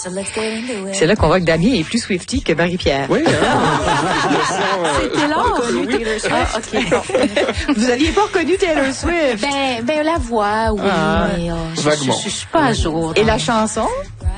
C'est là qu'on voit que Damien est plus Swiftie que Marie-Pierre. Oui, C'était là. Ah, OK. Vous aviez pas reconnu Taylor Swift? Ben la voix, oui. Mais, vaguement. Je suis pas à jour. Et la chanson?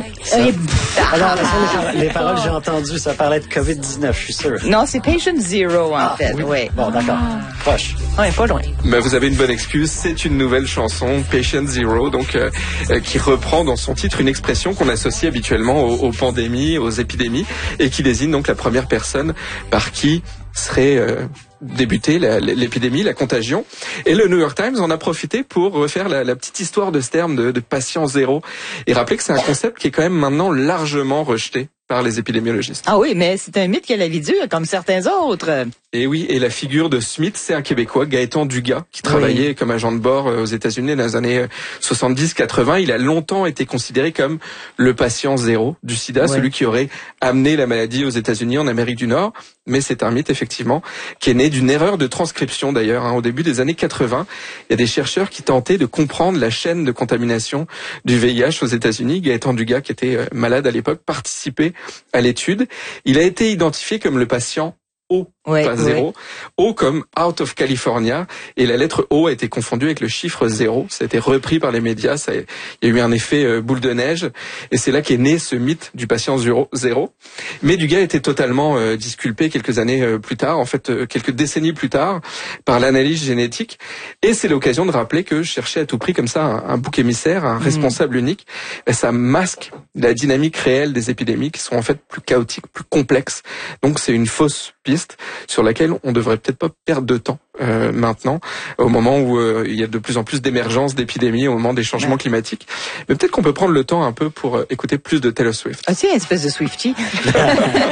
Alors, les paroles que j'ai entendues, ça parlait de COVID-19, je suis sûr. Non, c'est Patient Zero, en fait. Oui. Bon, d'accord. Proche. Ouais, pas loin. Mais vous avez une bonne excuse, c'est une nouvelle chanson, Patient Zero, donc qui reprend dans son titre une expression qu'on associe habituellement aux pandémies, aux épidémies, et qui désigne donc la première personne par qui serait débuter l'épidémie, la contagion. Et le New York Times en a profité pour refaire la petite histoire de ce terme de patient zéro et rappeler que c'est un concept qui est quand même maintenant largement rejeté par les épidémiologistes. Ah oui, mais c'est un mythe qui a la vie dure, comme certains autres. Et oui, et la figure de Smith, c'est un Québécois, Gaëtan Dugas, qui travaillait comme agent de bord aux États-Unis dans les années 70-80. Il a longtemps été considéré comme le patient zéro du sida, celui qui aurait amené la maladie aux États-Unis, en Amérique du Nord. Mais c'est un mythe, effectivement, qui est né d'une erreur de transcription, d'ailleurs. Au début des années 80, il y a des chercheurs qui tentaient de comprendre la chaîne de contamination du VIH aux États-Unis. Gaëtan Dugas, qui était malade à l'époque, participait à l'étude. Il a été identifié comme le patient O, pas zéro. O comme Out of California. Et la lettre O a été confondue avec le chiffre 0. Ça a été repris par les médias. Il y a eu un effet boule de neige. Et c'est là qu'est né ce mythe du patient zéro. Mais Dugas a été totalement disculpé quelques années plus tard, en fait quelques décennies plus tard, par l'analyse génétique. Et c'est l'occasion de rappeler que chercher à tout prix comme ça un bouc émissaire, un responsable unique, ça masque la dynamique réelle des épidémies qui sont en fait plus chaotiques, plus complexes. Donc c'est une fausse piste sur laquelle on devrait peut-être pas perdre de temps maintenant, au moment où il y a de plus en plus d'émergence d'épidémies, au moment des changements climatiques. Mais peut-être qu'on peut prendre le temps un peu pour écouter plus de Taylor Swift. Ah, c'est une espèce de Swiftie.